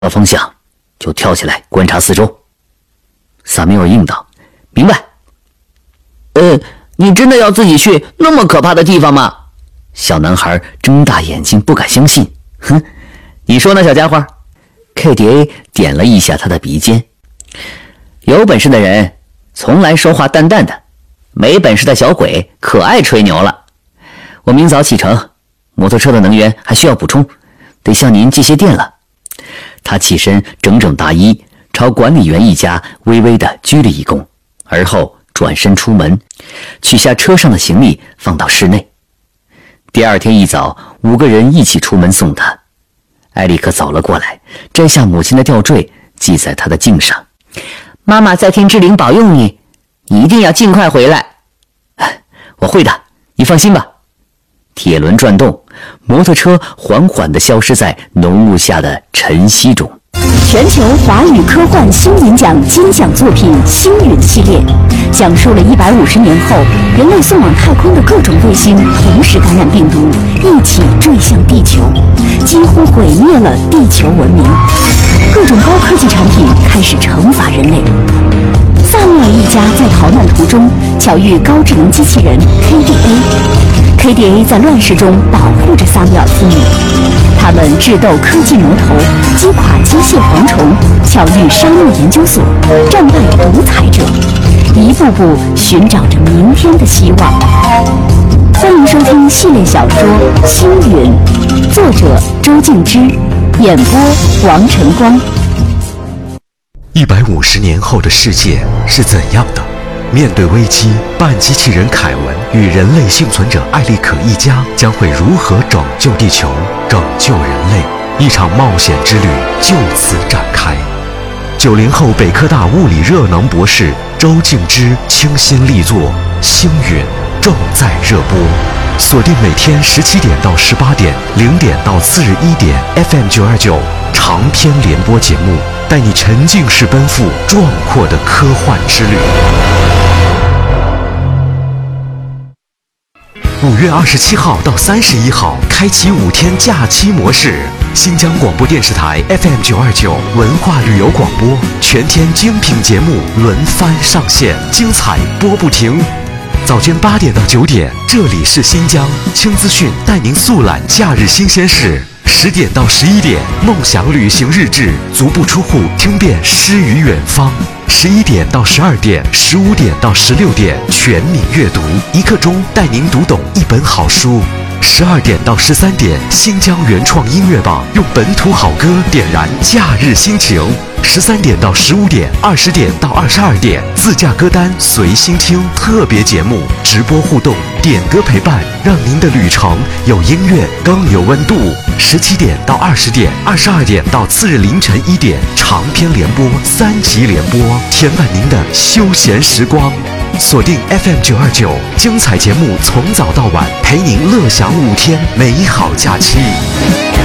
到方向就跳起来观察四周。萨缪尔应道：明白。 你真的要自己去那么可怕的地方吗？ 小男孩睁大眼睛不敢相信。哼，你说呢，小家伙？KDA 点了一下他的鼻尖。有本事的人从来说话淡淡的，没本事的小鬼可爱吹牛了。我明早启程，摩托车的能源还需要补充，得向您借些电了。他起身整整大衣，朝管理员一家微微地鞠了一躬，而后转身出门，取下车上的行李放到室内。第二天一早，5个人一起出门送他。埃里克走了过来，摘下母亲的吊坠系在他的颈上。 妈妈在天之灵保佑你，你一定要尽快回来。 我会的，你放心吧。铁轮转动，摩托车缓缓地消失在浓雾下的晨曦中。 全球华语科幻星云奖金奖作品《星陨》系列，讲述了150年后人类送往太空的各种卫星同时感染病毒，一起坠向地球，几乎毁灭了地球文明。各种高科技产品开始惩罚人类。萨缪尔一家在逃难途中巧遇高智能机器人 KDA。KDA 在乱世中保护着萨缪尔父母，他们智斗科技魔头，击垮机械蝗虫，巧遇沙漠研究所，战败独裁者，一步步寻找着明天的希望。欢迎收听系列小说《星陨》，作者周静之，演播王晨光。 150年后的世界是怎样的？面对危机，半机器人凯文与人类幸存者艾利可一家将会如何拯救地球、拯救人类？一场冒险之旅就此展开。90后北科大物理热能博士周静之倾心力作《星陨》正在热播，锁定每天17点到18点，0点到次日1点 FM 929长篇联播节目，带你沉浸式奔赴壮阔的科幻之旅。5月27号到31号，开启5天假期模式。新疆广播电视台 FM 929文化旅游广播，全天精品节目轮番上线，精彩播不停。早间8点到9点，这里是新疆轻资讯，带您速览假日新鲜事。10点到11点，梦想旅行日志，足不出户听遍诗与远方。11点到12点，15点到16点，全民阅读，1刻钟带您读懂一本好书。12点到13点，新疆原创音乐榜，用本土好歌点燃假日心情。13点到15点，20点到22点，自驾歌单随心听，特别节目，直播互动，点歌陪伴，让您的旅程有音乐更有温度。17点到20点，22点到次日凌晨1点，长篇联播3集联播，填满您的休闲时光。锁定 FM 929，精彩节目从早到晚，陪您乐享5天美好假期。